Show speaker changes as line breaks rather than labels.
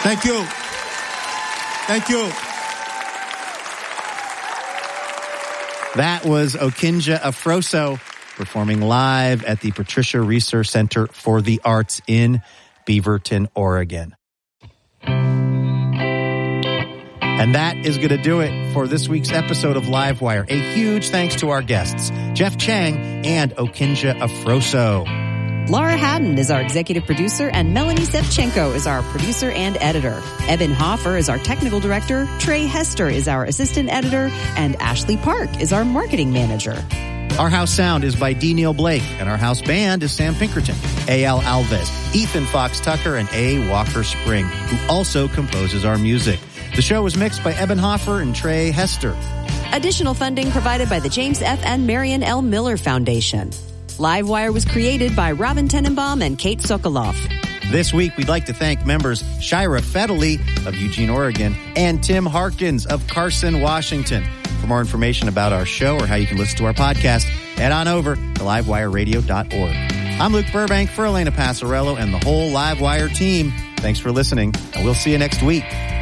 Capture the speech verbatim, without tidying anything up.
Thank you. Thank you.
That was Okinja Afroso performing live at the Patricia Reser Center for the Arts in Beaverton, Oregon. And that is going to do it for this week's episode of Livewire. A huge thanks to our guests, Jeff Chang and Okinja Afroso.
Laura Haddon is our executive producer, and Melanie Sevchenko is our producer and editor. Evan Hoffer is our technical director, Trey Hester is our assistant editor, and Ashley Park is our marketing manager.
Our house sound is by D. Neil Blake, and our house band is Sam Pinkerton, A L Alves, Ethan Fox Tucker, and A. Walker Spring, who also composes our music. The show was mixed by Evan Hoffer and Trey Hester.
Additional funding provided by the James F. and Marion L. Miller Foundation. Livewire was created by Robin Tenenbaum and Kate Sokoloff.
This week, we'd like to thank members Shira Fedeli of Eugene, Oregon, and Tim Harkins of Carson, Washington. For more information about our show or how you can listen to our podcast, head on over to livewire radio dot org. I'm Luke Burbank for Elena Passarello and the whole Livewire team. Thanks for listening, and we'll see you next week.